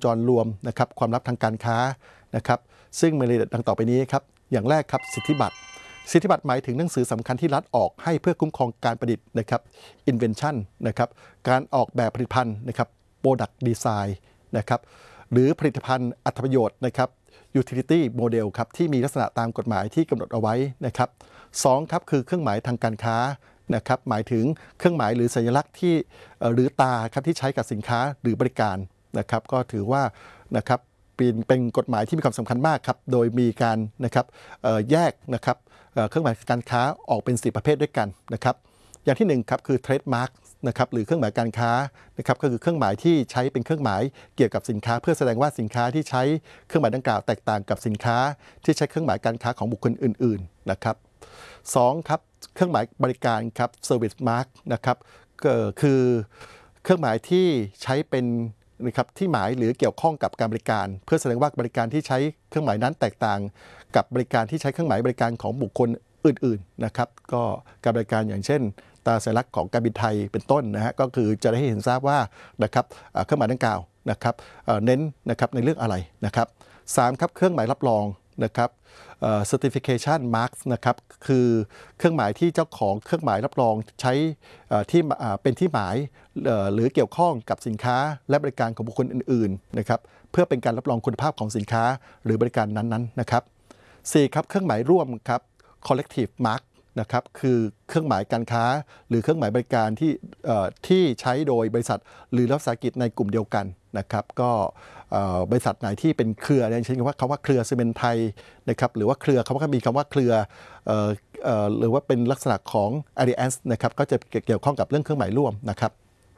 จรรวมนะครับความลับทางการค้านะครับซึ่งมีรายละเอียดดังต่อไปนี้ครับอย่างแรกครับสิทธิบัตรหมายถึงหนังสือสำคัญที่รัฐออกให้เพื่อคุ้มครองการประดิษฐ์นะครับ invention นะครับการออกแบบผลิตภัณฑ์นะครับ product design นะครับหรือผลิตภัณฑ์อัตประโยชน์นะครับ utility model ครับที่มีลักษณะตามกฎหมายที่กำหนดเอาไว้นะครับ2ครับคือเครื่องหมายทางการค้านะครับหมายถึงเครื่องหมายหรือสัญลักษณ์ที่หรือตาครับที่ใช้กับสินค้าหรือบริการนะครับก็ถือว่านะครับเป็นกฎหมายที่มีความสำคัญมากครับโดยมีการนะครับแยกนะครับเครื่องหมายการค้าออกเป็น4ประเภทด้วยกันนะครับอย่างที่1ครับคือ trademark นะครับหรือเครื่องหมายการค้านะครับก็คือเครื่องหมายที่ใช้เป็นเครื่องหมายเกี่ยวกับสินค้าเพื่อแสดงว่าสินค้าที่ใช้เครื่องหมายดังกล่าวแตกต่างกับสินค้าที่ใช้เครื่องหมายการค้าของบุคคลอื่นๆนะครับ2ครับเครื่องหมายบริการครับ service mark นะครับคือเครื่องหมายที่ใช้เป็นนะครับที่หมายหรือเกี่ยวข้องกับการบริการเพื่อแสดงว่าบริการที่ใช้เครื่องหมายนั้นแตกต่างกับบริการที่ใช้เครื่องหมายบริการของบุคคลอื่นๆนะครับก็การบริการอย่างเช่นตราสัญลักษณ์ของการบินไทยเป็นต้นนะฮะก็คือจะได้เห็นทราบว่านะครับเครื่องหมายดังกล่าวนะครับเน้นนะครับในเรื่องอะไรนะครับ3ครับเครื่องหมายรับรองนะครับcertification marks นะครับคือเครื่องหมายที่เจ้าของเครื่องหมายรับรองใช้ที่เป็นที่หมายหรือเกี่ยวข้องกับสินค้าและบริการของบุคคลอื่นๆนะครับเพื่อเป็นการรับรองคุณภาพของสินค้าหรือบริการนั้นๆนะครับ4ครับเครื่องหมายร่วมครับ collective mark นะครับคือเครื่องหมายการค้าหรือเครื่องหมายบริการที่ใช้โดยบริษัทหรือรัฐวิสาหกิจในกลุ่มเดียวกันนะครับก็บริษัทไหนที่เป็นเครืออย่างเช่นคำว่าเครือซีเมนต์ไทยนะครับหรือว่าเครือเขาก็มีคำว่าเครือหรือว่าเป็นลักษณะของ alliance นะครับก็จะเกี่ยวข้องกับเรื่องเครื่องหมายร่วมนะครับ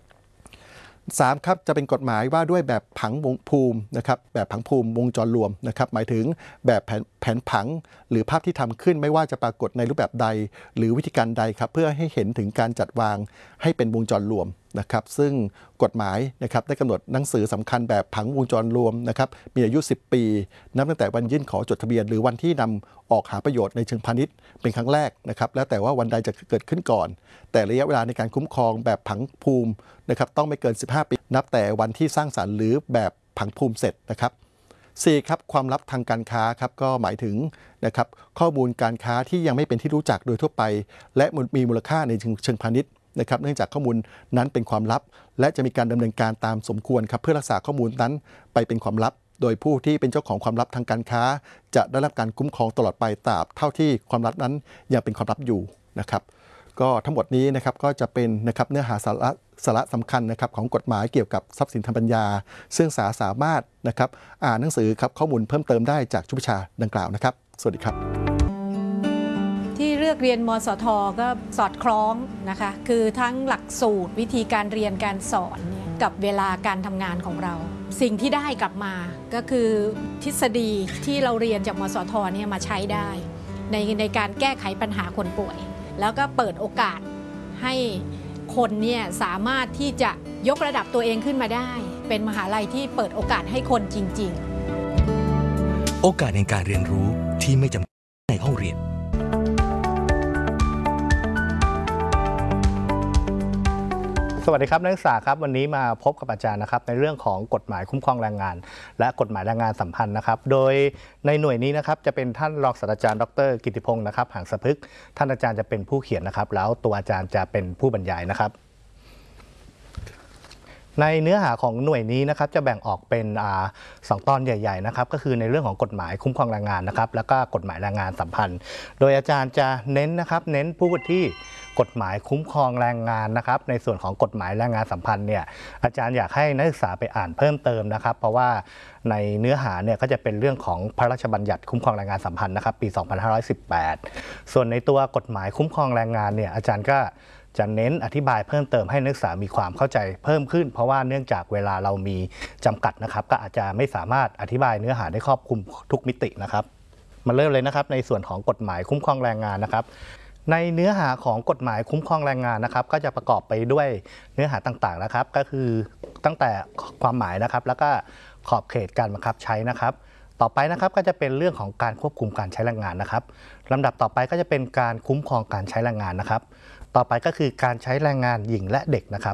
3ครับจะเป็นกฎหมายว่าด้วยแบบผังภูมินะครับแบบผังภูมิวงจรรวมนะครับหมายถึงแบบแผนผังหรือภาพที่ทำขึ้นไม่ว่าจะปรากฏในรูปแบบใดหรือวิธีการใดครับเพื่อให้เห็นถึงการจัดวางให้เป็นวงจรรวมนะครับซึ่งกฎหมายนะครับได้กำหนดหนังสือสำคัญแบบผังวงจรรวมนะครับมีอายุ10 ปีนับตั้งแต่วันยื่นขอจดทะเบียนหรือวันที่นำออกหาประโยชน์ในเชิงพาณิชย์เป็นครั้งแรกนะครับแล้วแต่ว่าวันใดจะเกิดขึ้นก่อนแต่ระยะเวลาในการคุ้มครองแบบผังภูมินะครับต้องไม่เกิน15 ปีนับแต่วันที่สร้างสรรค์หรือแบบผังภูมิเสร็จนะครับ4ครับความลับทางการค้าครับก็หมายถึงนะครับข้อมูลการค้าที่ยังไม่เป็นที่รู้จักโดยทั่วไปและมีมูลค่าในเชิงพาณิชย์นะครับเนื่องจากข้อมูลนั้นเป็นความลับและจะมีการดำเนินการตามสมควรครับเพื่อรักษาข้อมูลนั้นไปเป็นความลับโดยผู้ที่เป็นเจ้าของความลับทางการค้าจะได้รับการคุ้มครองตลอดไปตราบเท่าที่ความลับนั้นยังเป็นความลับอยู่นะครับก็ทั้งหมดนี้นะครับก็จะเป็นนะครับเนื้อหาสาระสำคัญนะครับของกฎหมายเกี่ยวกับทรัพย์สินทางปัญญาซึ่งสามารถนะครับอ่านหนังสือครับข้อมูลเพิ่มเติมได้จากชุมชาดังกล่าวนะครับสวัสดีครับที่เลือกเรียนมสท.ก็สอดคล้องนะคะคือทั้งหลักสูตรวิธีการเรียนการสอนกับเวลาการทำงานของเราสิ่งที่ได้กลับมาก็คือทฤษฎีที่เราเรียนจากมสท.เนี่ยมาใช้ได้ในการแก้ไขปัญหาคนป่วยแล้วก็เปิดโอกาสให้คนเนี่ยสามารถที่จะยกระดับตัวเองขึ้นมาได้เป็นมหาลัยที่เปิดโอกาสให้คนจริงๆโอกาสในการเรียนรู้ที่ไม่จำกัดในห้องเรียนสวัสดีครับนักศึกษาครับวันนี้มาพบกับอาจารย์นะครับในเรื่องของกฎหมายคุ้มครองแรงงานและกฎหมายแรงงานสัมพันธ์นะครับโดยในหน่วยนี้นะครับจะเป็นท่านรองศาสตราจารย์ดร.กิติพงศ์นะครับหางสะพึกท่านอาจารย์จะเป็นผู้เขียนนะครับแล้วตัวอาจารย์จะเป็นผู้บรรยายนะครับในเนื้อหาของหน่วยนี้นะครับจะแบ่งออกเป็น2 ตอนใหญ่ๆนะครับก็คือในเรื่องของกฎหมายคุ้มครองแรงงานนะครับแล้วก็กฎหมายแรงงานสัมพันธ์โดยอาจารย์จะเน้นนะครับเน้นพูดที่กฎหมายคุ้มครองแรงงานนะครับในส่วนของกฎหมายแรงงานสัมพันธ์เนี่ยอาจารย์อยากให้นักศึกษาไปอ่านเพิ่มเติมนะครับเพราะว่าในเนื้อหาเนี่ยก็จะเป็นเรื่องของพระราชบัญญัติคุ้มครองแรงงานสัมพันธ์นะครับปี2518ส่วนในตัวกฎหมายคุ้มครองแรงงานเนี่ยอาจารย์ก็จะเน้นอธิบายเพิ่มเติมให้นักศึกษามีความเข้าใจเพิ่มขึ้นเพราะว่าเนื่องจากเวลาเรามีจำกัดนะครับก็อาจจะไม่สามารถอธิบายเนื้อหาได้ครอบคลุมทุกมิตินะครับมาเริ่มเลยนะครับในส่วนของกฎหมายคุ้มครองแรงงานนะครับในเนื้อหาของกฎหมายคุ้มครองแรงงานนะครับก็จะประกอบไปด้วยเนื้อหาต่างๆนะครับก็คือตั้งแต่ความหมายนะครับแล้วก็ขอบเขตการบังคับใช้นะครับต่อไปนะครับก็จะเป็นเรื่องของการควบคุมการใช้แรงงานนะครับลำดับต่อไปก็จะเป็นการคุ้มครองการใช้แรงงานนะครับต่อไปก็คือการใช้แรงงานหญิงและเด็กนะครับ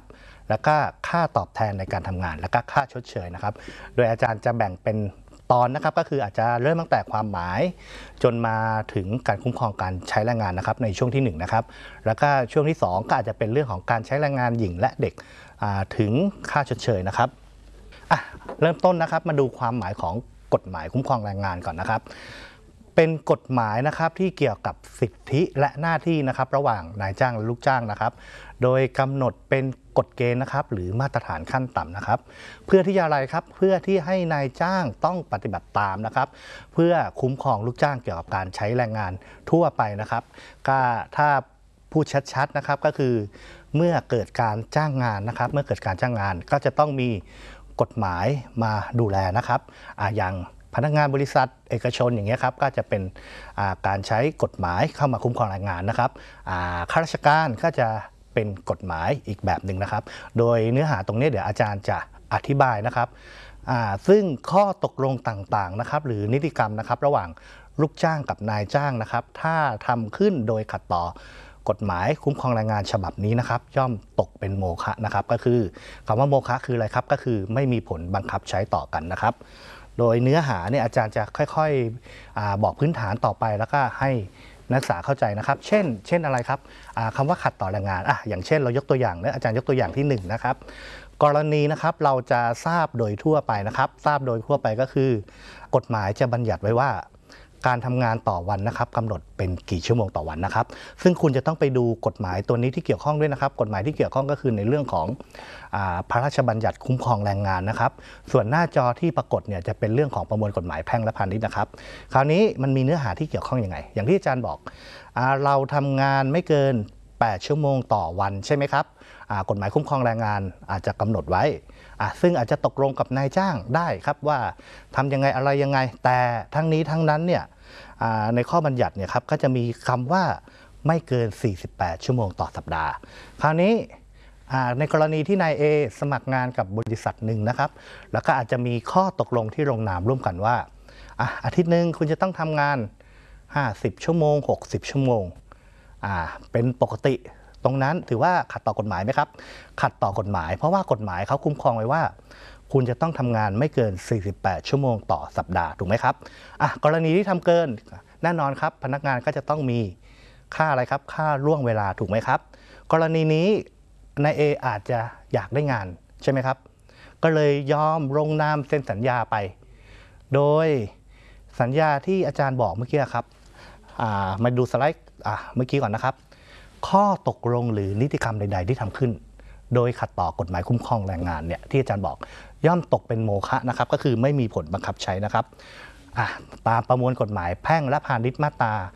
แล้วก็ค่าตอบแทนในการทำงานแล้วก็ค่าชดเชยนะครับโดยอาจารย์จะแบ่งเป็นตอนนะครับก็คืออาจจะเริ่มตั้งแต่ความหมายจนมาถึงการคุ้มครองการใช้แรงงานนะครับในช่วงที่1นะครับแล้วก็ช่วงที่2ก็อาจจะเป็นเรื่องของการใช้แรงงานหญิงและเด็กถึงค่าชดเชยนะครับเริ่มต้นนะครับมาดูความหมายของกฎหมายคุ้มครองแรงงานก่อนนะครับเป็นกฎหมายนะครับที่เกี่ยวกับสิทธิและหน้าที่นะครับระหว่างนายจ้างและลูกจ้างนะครับโดยกำหนดเป็นกฎเกณฑ์นะครับหรือมาตรฐานขั้นต่ำนะครับเพื่อที่จะอะไรครับเพื่อที่ให้นายจ้างต้องปฏิบัติตามนะครับเพื่อคุ้มครองลูกจ้างเกี่ยวกับการใช้แรงงานทั่วไปนะครับก็ถ้าพูดชัดๆนะครับก็คือเมื่อเกิดการจ้างงานนะครับเมื่อเกิดการจ้างงานก็จะต้องมีกฎหมายมาดูแลนะครับอย่างพนักงานบริษัทเอกชนอย่างเงี้ยครับก็จะเป็นการใช้กฎหมายเข้ามาคุ้มครองแรงงานนะครับข้าราชการก็จะเป็นกฎหมายอีกแบบหนึ่งนะครับโดยเนื้อหาตรงนี้เดี๋ยวอาจารย์จะอธิบายนะครับซึ่งข้อตกลงต่างๆนะครับหรือนิติกรรมนะครับระหว่างลูกจ้างกับนายจ้างนะครับถ้าทำขึ้นโดยขัดต่อกฎหมายคุ้มครองแรงงานฉบับนี้นะครับย่อมตกเป็นโมฆะนะครับก็คือคำว่าโมฆะคืออะไรครับก็คือไม่มีผลบังคับใช้ต่อกันนะครับโดยเนื้อหาเนี่ยอาจารย์จะค่อยๆบอกพื้นฐานต่อไปแล้วก็ให้นักศึกษาเข้าใจนะครับเช่นอะไรครับคำว่าขัดต่อแรงงานอย่างเช่นเรายกตัวอย่างนะอาจารย์ยกตัวอย่างที่1นะครับกรณีนะครับเราจะทราบโดยทั่วไปนะครับทราบโดยทั่วไปก็คือกฎหมายจะบัญญัติไว้ว่าการทำงานต่อวันนะครับกำหนดเป็นกี่ชั่วโมงต่อวันนะครับซึ่งคุณจะต้องไปดูกฎหมายตัวนี้ที่เกี่ยวข้องด้วยนะครับกฎหมายที่เกี่ยวข้องก็คือในเรื่องของพระราชบัญญัติคุ้มครองแรงงานนะครับส่วนหน้าจอที่ปรากฏเนี่ยจะเป็นเรื่องของประมวลกฎหมายแพ่งและพาณิชย์นะครับคราวนี้มันมีเนื้อหาที่เกี่ยวข้องยังไงอย่างที่อาจารย์บอกเราทำงานไม่เกิน8ชั่วโมงต่อวันใช่ไหมครับกฎหมายคุ้มครองแรงงานอาจจะกำหนดไว้ซึ่งอาจจะตกลงกับนายจ้างได้ครับว่าทำยังไงอะไรยังไงแต่ทั้งนี้ทั้งนั้นเนี่ยในข้อบัญญัติเนี่ยครับก็จะมีคำว่าไม่เกิน48ชั่วโมงต่อสัปดาห์คราวนี้ในกรณีที่นาย A สมัครงานกับบริษัทหนึ่งนะครับแล้วก็อาจจะมีข้อตกลงที่ลงนามร่วมกันว่าอาทิตย์หนึ่งคุณจะต้องทำงาน50ชั่วโมง60ชั่วโมงเป็นปกติตรงนั้นถือว่าขัดต่อกฎหมายไหมครับขัดต่อกฎหมายเพราะว่ากฎหมายเขาคุ้มครองไว้ว่าคุณจะต้องทำงานไม่เกิน48ชั่วโมงต่อสัปดาห์ถูกไหมครับกรณีที่ทำเกินแน่นอนครับพนักงานก็จะต้องมีค่าอะไรครับค่าล่วงเวลาถูกไหมครับกรณีนี้นาย A อาจจะอยากได้งานใช่ไหมครับก็เลยยอมลงนามเซ็นสัญญาไปโดยสัญญาที่อาจารย์บอกเมื่อกี้ครับมาดูสไลด์เมื่อกี้ก่อนนะครับข้อตกลงหรือนิติกรรมใดๆที่ทำขึ้นโดยขัดต่อกฎหมายคุ้มครองแรงงานเนี่ยที่อาจารย์บอกย่อมตกเป็นโมฆะนะครับก็คือไม่มีผลบังคับใช้นะครับตามประมวลกฎหมายแพ่งและพาณิชย์มาตรา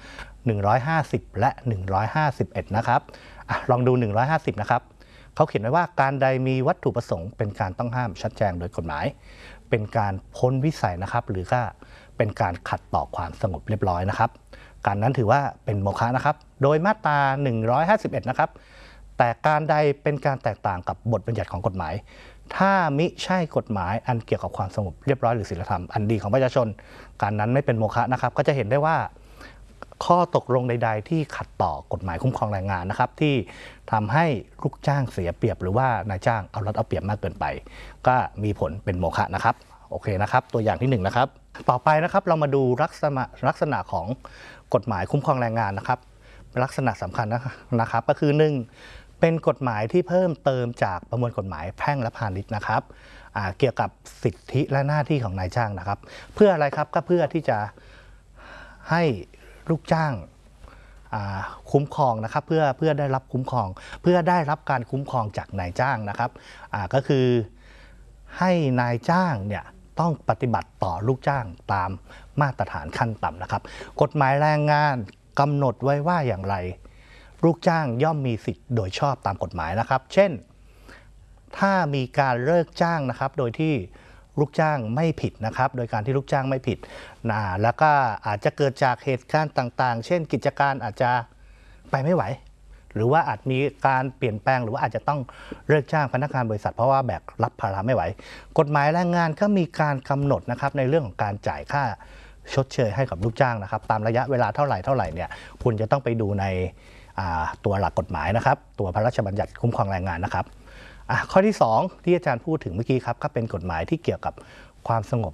150และ151นะครับลองดู150นะครับเขาเขียนไว้ว่าการใดมีวัตถุประสงค์เป็นการต้องห้ามชัดแจงโดยกฎหมายเป็นการพ้นวิสัยนะครับหรือก็เป็นการขัดต่อความสงบเรียบร้อยนะครับการนั้นถือว่าเป็นโมฆะนะครับโดยมาตรา151นะครับแต่การใดเป็นการแตกต่างกับบทบัญญัติของกฎหมายถ้ามิใช่กฎหมายอันเกี่ยวกับความสงบเรียบร้อยหรือศีลธรรมอันดีของประชาชนการนั้นไม่เป็นโมฆะนะครับก็จะเห็นได้ว่าข้อตกลงใดๆที่ขัดต่อกฎหมายคุ้มครองแรงงานนะครับที่ทำให้ลูกจ้างเสียเปรียบหรือว่านายจ้างเอารัดเอาเปรียบมากเกินไปก็มีผลเป็นโมฆะนะครับโอเคนะครับตัวอย่างที่1นะครับต่อไปนะครับเรามาดูลักษณะของกฎหมายคุ้มครองแรงงานนะครับลักษณะสำคัญนะครับก็คือ1เป็นกฎหมายที่เพิ่มเติมจากประมวลกฎหมายแพ่งและพาณิชย์นะครับเกี่ยวกับสิทธิและหน้าที่ของนายจ้างนะครับเพื่ออะไรครับก็เพื่อที่จะให้ลูกจ้างคุ้มครองนะครับเพื่อได้รับคุ้มครองเพื่อได้รับการคุ้มครองจากนายจ้างนะครับก็คือให้นายจ้างเนี่ยต้องปฏิบัติต่อลูกจ้างตามมาตรฐานขั้นต่ำนะครับกฎหมายแรงงานกำหนดไว้ว่าอย่างไรลูกจ้างย่อมมีสิทธิ์โดยชอบตามกฎหมายนะครับเช่นถ้ามีการเลิกจ้างนะครับโดยที่ลูกจ้างไม่ผิดนะครับโดยการที่ลูกจ้างไม่ผิดแล้วก็อาจจะเกิดจากเหตุการณ์ต่างๆเช่นกิจการอาจจะไปไม่ไหวหรือว่าอาจมีการเปลี่ยนแปลงหรือว่าอาจจะต้องเลิกจ้างพนักงานบริษัทเพราะว่าแบกรับภาระไม่ไหวกฎหมายแรงงานก็มีการกำหนดนะครับในเรื่องของการจ่ายค่าชดเชยให้กับลูกจ้างนะครับตามระยะเวลาเท่าไหร่เนี่ยคุณจะต้องไปดูในตัวหลักกฎหมายนะครับตัวพระราชบัญญัติคุ้มครองแรงงานนะครับข้อที่2ที่อาจารย์พูดถึงเมื่อกี้ครับก็เป็นกฎหมายที่เกี่ยวกับความสงบ